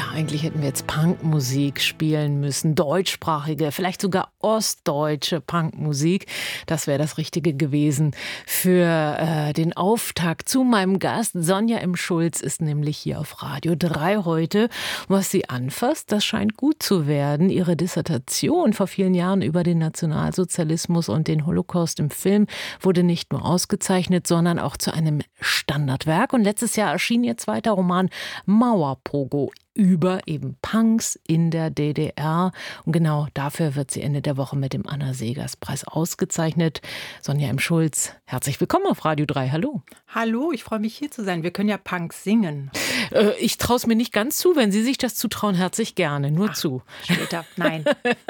Eigentlich hätten wir jetzt Punkmusik spielen müssen, deutschsprachige, vielleicht sogar ostdeutsche Punkmusik. Das wäre das Richtige gewesen für den Auftakt zu meinem Gast. Sonja M. Schulz ist nämlich hier auf Radio 3 heute. Was sie anfasst, das scheint gut zu werden. Ihre Dissertation vor vielen Jahren über den Nationalsozialismus und den Holocaust im Film wurde nicht nur ausgezeichnet, sondern auch zu einem Standardwerk. Und letztes Jahr erschien ihr zweiter Roman Mauerpogo über eben Punks in der DDR. Und genau dafür wird sie Ende der Woche mit dem Anna-Seghers-Preis ausgezeichnet. Sonja M. Schulz, herzlich willkommen auf Radio 3. Hallo. Hallo, ich freue mich hier zu sein. Wir können ja Punks singen. Ich traue es mir nicht ganz zu. Wenn Sie sich das zutrauen, herzlich gerne. Nur zu. Später, nein.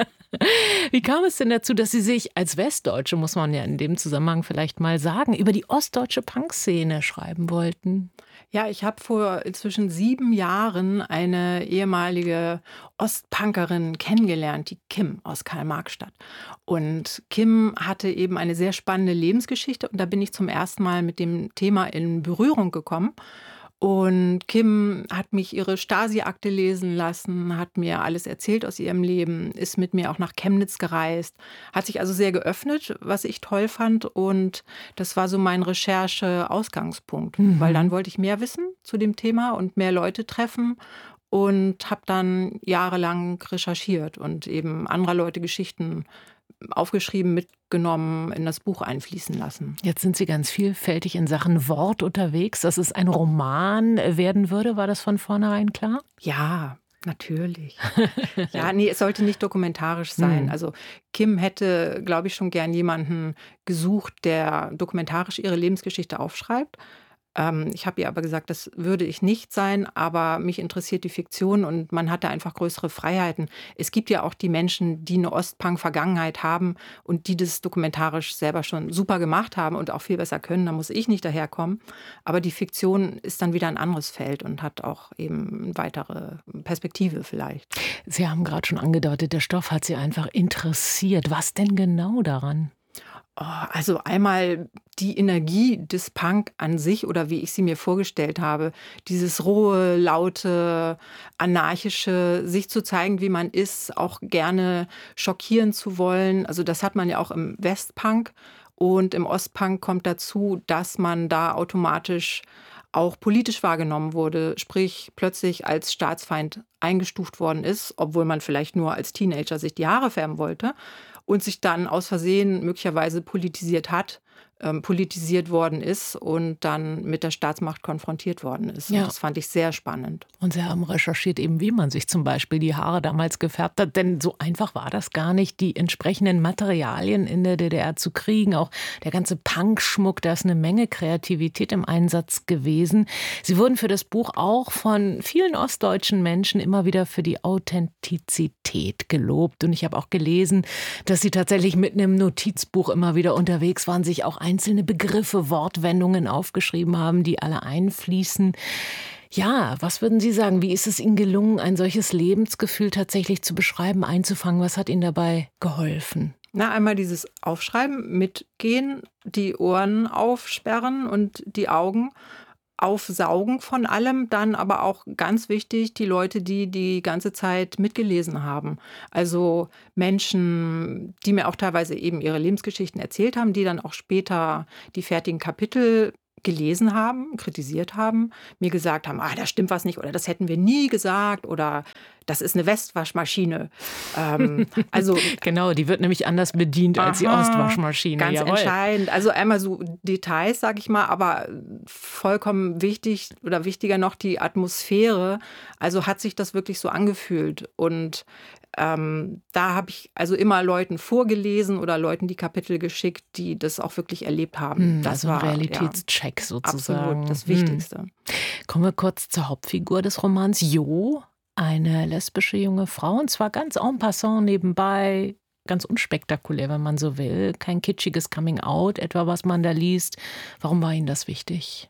Wie kam es denn dazu, dass Sie sich als Westdeutsche, muss man ja in dem Zusammenhang vielleicht mal sagen, über die ostdeutsche Punkszene schreiben wollten? Ja, ich habe vor inzwischen 7 Jahren eine ehemalige Ostpunkerin kennengelernt, die Kim aus Karl-Marx-Stadt. Und Kim hatte eben eine sehr spannende Lebensgeschichte und da bin ich zum ersten Mal mit dem Thema in Berührung gekommen. Und Kim hat mich ihre Stasi-Akte lesen lassen, hat mir alles erzählt aus ihrem Leben, ist mit mir auch nach Chemnitz gereist, hat sich also sehr geöffnet, was ich toll fand. Und das war so mein Recherche-Ausgangspunkt, weil dann wollte ich mehr wissen zu dem Thema und mehr Leute treffen und habe dann jahrelang recherchiert und eben anderer Leute Geschichten aufgeschrieben, mitgenommen, in das Buch einfließen lassen. Jetzt sind Sie ganz vielfältig in Sachen Wort unterwegs. Dass es ein Roman werden würde, war das von vornherein klar? Ja, natürlich. Ja, nee, es sollte nicht dokumentarisch sein. Also Kim hätte, glaube ich, schon gern jemanden gesucht, der dokumentarisch ihre Lebensgeschichte aufschreibt. Ich habe ihr aber gesagt, das würde ich nicht sein, aber mich interessiert die Fiktion und man hat da einfach größere Freiheiten. Es gibt ja auch die Menschen, die eine Ostpunk-Vergangenheit haben und die das dokumentarisch selber schon super gemacht haben und auch viel besser können. Da muss ich nicht daherkommen. Aber die Fiktion ist dann wieder ein anderes Feld und hat auch eben eine weitere Perspektive vielleicht. Sie haben gerade schon angedeutet, der Stoff hat Sie einfach interessiert. Was denn genau daran? Also einmal die Energie des Punk an sich oder wie ich sie mir vorgestellt habe, dieses rohe, laute, anarchische, sich zu zeigen, wie man ist, auch gerne schockieren zu wollen. Also das hat man ja auch im Westpunk und im Ostpunk kommt dazu, dass man da automatisch auch politisch wahrgenommen wurde, sprich plötzlich als Staatsfeind eingestuft worden ist, obwohl man vielleicht nur als Teenager sich die Haare färben wollte. Und sich dann aus Versehen möglicherweise politisiert worden ist und dann mit der Staatsmacht konfrontiert worden ist. Ja. Und das fand ich sehr spannend. Und Sie haben recherchiert eben, wie man sich zum Beispiel die Haare damals gefärbt hat. Denn so einfach war das gar nicht, die entsprechenden Materialien in der DDR zu kriegen. Auch der ganze Punkschmuck, da ist eine Menge Kreativität im Einsatz gewesen. Sie wurden für das Buch auch von vielen ostdeutschen Menschen immer wieder für die Authentizität gelobt. Und ich habe auch gelesen, dass Sie tatsächlich mit einem Notizbuch immer wieder unterwegs waren, sich auch einzelne Begriffe, Wortwendungen aufgeschrieben haben, die alle einfließen. Ja, was würden Sie sagen? Wie ist es Ihnen gelungen, ein solches Lebensgefühl tatsächlich zu beschreiben, einzufangen? Was hat Ihnen dabei geholfen? Na, einmal dieses Aufschreiben, mitgehen, die Ohren aufsperren und die Augen aufsaugen von allem, dann aber auch ganz wichtig, die Leute, die die ganze Zeit mitgelesen haben. Also Menschen, die mir auch teilweise eben ihre Lebensgeschichten erzählt haben, die dann auch später die fertigen Kapitel gelesen haben, kritisiert haben, mir gesagt haben, da stimmt was nicht oder das hätten wir nie gesagt oder das ist eine Westwaschmaschine. Also genau, die wird nämlich anders bedient als die Ostwaschmaschine. Ganz Jawohl. Entscheidend. Also einmal so Details, sage ich mal, aber vollkommen wichtig oder wichtiger noch die Atmosphäre. Also hat sich das wirklich so angefühlt und da habe ich also immer Leuten vorgelesen oder Leuten die Kapitel geschickt, die das auch wirklich erlebt haben. Das war ein Realitätscheck sozusagen. Absolut, das Wichtigste. Kommen wir kurz zur Hauptfigur des Romans, Jo, eine lesbische junge Frau, und zwar ganz en passant nebenbei, ganz unspektakulär, wenn man so will. Kein kitschiges Coming-out, etwa was man da liest. Warum war Ihnen das wichtig?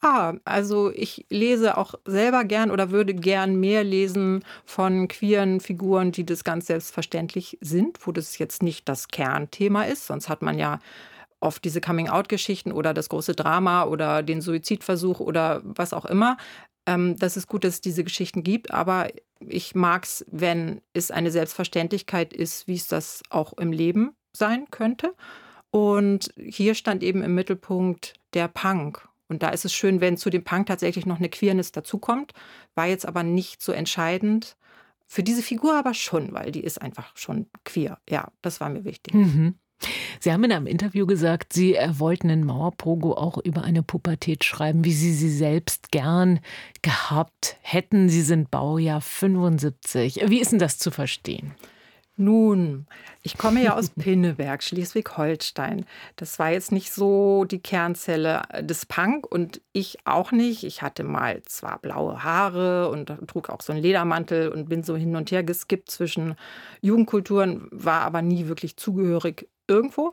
Also ich lese auch selber gern oder würde gern mehr lesen von queeren Figuren, die das ganz selbstverständlich sind, wo das jetzt nicht das Kernthema ist. Sonst hat man ja oft diese Coming-out-Geschichten oder das große Drama oder den Suizidversuch oder was auch immer. Das ist gut, dass es diese Geschichten gibt, aber ich mag es, wenn es eine Selbstverständlichkeit ist, wie es das auch im Leben sein könnte. Und hier stand eben im Mittelpunkt der Punk. Und da ist es schön, wenn zu dem Punk tatsächlich noch eine Queerness dazukommt. War jetzt aber nicht so entscheidend. Für diese Figur aber schon, weil die ist einfach schon queer. Ja, das war mir wichtig. Mhm. Sie haben in einem Interview gesagt, Sie wollten in Mauerpogo auch über eine Pubertät schreiben, wie Sie sie selbst gern gehabt hätten. Sie sind Baujahr 75. Wie ist denn das zu verstehen? Nun, ich komme ja aus Pinneberg, Schleswig-Holstein. Das war jetzt nicht so die Kernzelle des Punk und ich auch nicht. Ich hatte mal zwar blaue Haare und trug auch so einen Ledermantel und bin so hin und her geskippt zwischen Jugendkulturen, war aber nie wirklich zugehörig irgendwo.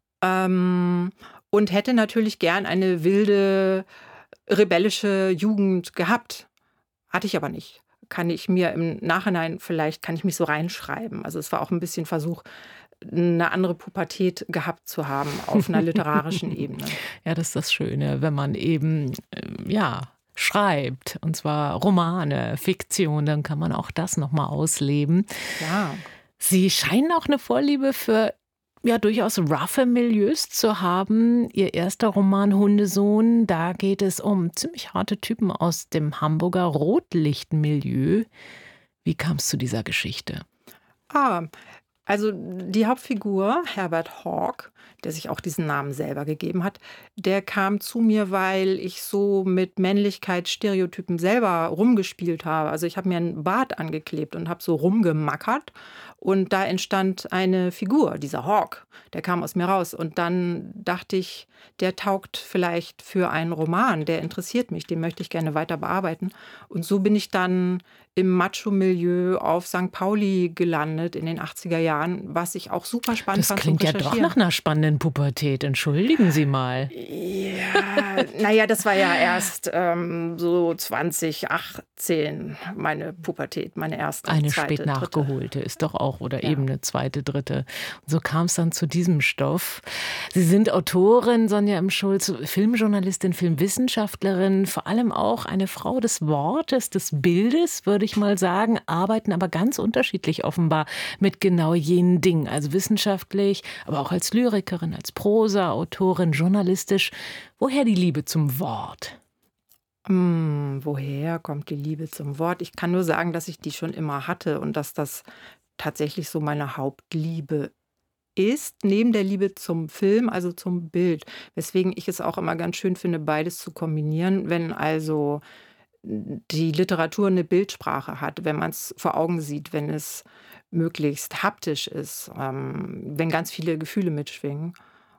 Und hätte natürlich gern eine wilde, rebellische Jugend gehabt. Hatte ich aber nicht. Kann ich mir im Nachhinein vielleicht kann ich mich so reinschreiben. Also, es war auch ein bisschen Versuch, eine andere Pubertät gehabt zu haben auf einer literarischen Ebene. Ja, das ist das Schöne, wenn man eben, ja, schreibt, und zwar Romane, Fiktion, dann kann man auch das noch mal ausleben. Ja. Sie scheinen auch eine Vorliebe für, ja, durchaus roughe Milieus zu haben. Ihr erster Roman Hundesohn, da geht es um ziemlich harte Typen aus dem Hamburger Rotlichtmilieu. Wie kam es zu dieser Geschichte? Ah, also die Hauptfigur, Herbert Hawk, der sich auch diesen Namen selber gegeben hat, der kam zu mir, weil ich so mit Männlichkeitsstereotypen selber rumgespielt habe. Also ich habe mir einen Bart angeklebt und habe so rumgemackert. Und da entstand eine Figur, dieser Hawk, der kam aus mir raus. Und dann dachte ich, der taugt vielleicht für einen Roman, der interessiert mich, den möchte ich gerne weiter bearbeiten. Und so bin ich dann im Macho-Milieu auf St. Pauli gelandet in den 80er Jahren, was ich auch super spannend Das fand zum klingt ja doch Recherchieren. nach einer spannenden Pubertät. Entschuldigen Sie mal. Ja, naja, das war ja erst so 2018 meine Pubertät, meine erste, Eine zweite, spät dritte. nachgeholte ist doch auch, oder Ja. eben eine zweite, dritte. Und so kam es dann zu diesem Stoff. Sie sind Autorin, Sonja M. Schulz, Filmjournalistin, Filmwissenschaftlerin, vor allem auch eine Frau des Wortes, des Bildes, würde ich mal sagen, arbeiten aber ganz unterschiedlich offenbar mit genau jenen Dingen. Also wissenschaftlich, aber auch als Lyrikerin, als Prosa-Autorin, journalistisch. Woher die Liebe zum Wort? Woher kommt die Liebe zum Wort? Ich kann nur sagen, dass ich die schon immer hatte und dass das tatsächlich so meine Hauptliebe ist, neben der Liebe zum Film, also zum Bild. Weswegen ich es auch immer ganz schön finde, beides zu kombinieren, wenn also die Literatur eine Bildsprache hat, wenn man es vor Augen sieht, wenn es möglichst haptisch ist, wenn ganz viele Gefühle mitschwingen.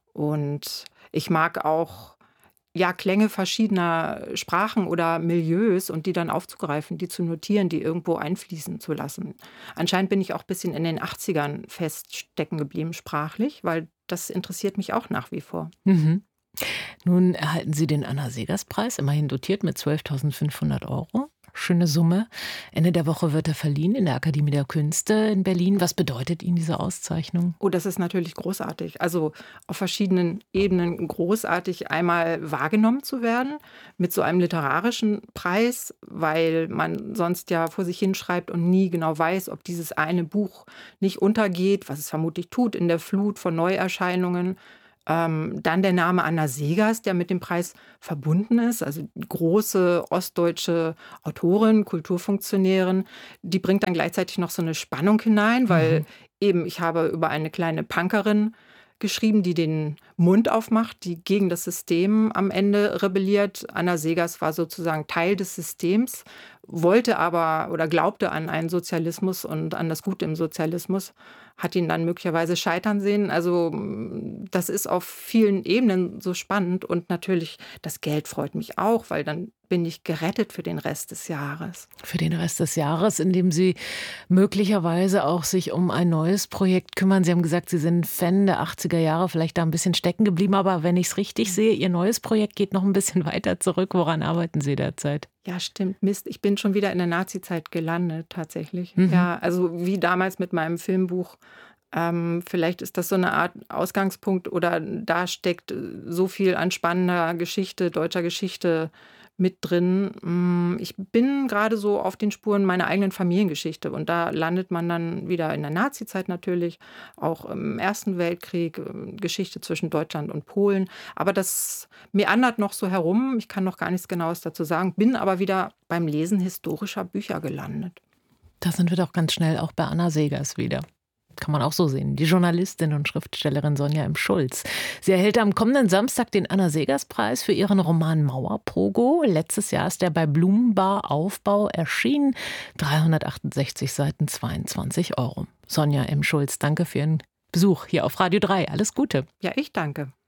Und ich mag auch, ja, Klänge verschiedener Sprachen oder Milieus und die dann aufzugreifen, die zu notieren, die irgendwo einfließen zu lassen. Anscheinend bin ich auch ein bisschen in den 80ern feststecken geblieben sprachlich, weil das interessiert mich auch nach wie vor. Mhm. Nun erhalten Sie den Anna-Seghers-Preis, immerhin dotiert mit 12.500 Euro. Schöne Summe. Ende der Woche wird er verliehen in der Akademie der Künste in Berlin. Was bedeutet Ihnen diese Auszeichnung? Oh, das ist natürlich großartig. Also auf verschiedenen Ebenen großartig, einmal wahrgenommen zu werden mit so einem literarischen Preis, weil man sonst ja vor sich hinschreibt und nie genau weiß, ob dieses eine Buch nicht untergeht, was es vermutlich tut in der Flut von Neuerscheinungen. Dann der Name Anna Seghers, der mit dem Preis verbunden ist, also große ostdeutsche Autorin, Kulturfunktionärin, die bringt dann gleichzeitig noch so eine Spannung hinein, weil eben ich habe über eine kleine Punkerin geschrieben, die den Mund aufmacht, die gegen das System am Ende rebelliert. Anna Seghers war sozusagen Teil des Systems, wollte aber oder glaubte an einen Sozialismus und an das Gute im Sozialismus, hat ihn dann möglicherweise scheitern sehen. Also das ist auf vielen Ebenen so spannend und natürlich das Geld freut mich auch, weil dann bin ich gerettet für den Rest des Jahres. Für den Rest des Jahres, in dem Sie möglicherweise auch sich um ein neues Projekt kümmern. Sie haben gesagt, Sie sind Fan der 80er Jahre, vielleicht da ein bisschen stecken geblieben, aber wenn ich es richtig sehe, Ihr neues Projekt geht noch ein bisschen weiter zurück. Woran arbeiten Sie derzeit? Ja, stimmt. Mist, ich bin schon wieder in der Nazizeit gelandet, tatsächlich. Ja, also wie damals mit meinem Filmbuch. Vielleicht ist das so eine Art Ausgangspunkt oder da steckt so viel an spannender Geschichte, deutscher Geschichte mit drin. Ich bin gerade so auf den Spuren meiner eigenen Familiengeschichte und da landet man dann wieder in der Nazizeit natürlich, auch im Ersten Weltkrieg, Geschichte zwischen Deutschland und Polen. Aber das meandert noch so herum. Ich kann noch gar nichts Genaues dazu sagen, bin aber wieder beim Lesen historischer Bücher gelandet. Da sind wir doch ganz schnell auch bei Anna Segers wieder. Kann man auch so sehen. Die Journalistin und Schriftstellerin Sonja M. Schulz. Sie erhält am kommenden Samstag den Anna-Segers-Preis für ihren Roman Mauerpogo. Letztes Jahr ist er bei Blumenbar Aufbau erschienen. 368 Seiten, 22 €. Sonja M. Schulz, danke für Ihren Besuch hier auf Radio 3. Alles Gute. Ja, ich danke.